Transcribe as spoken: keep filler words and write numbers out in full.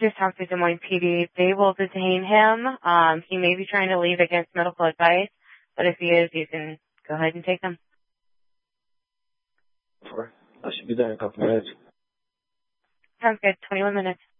just talked to Des Moines P D. They will detain him. Um, he may be trying to leave against medical advice, but if he is, you can go ahead and take him. Sure. I should be there in a couple minutes. Sounds good. twenty-one minutes.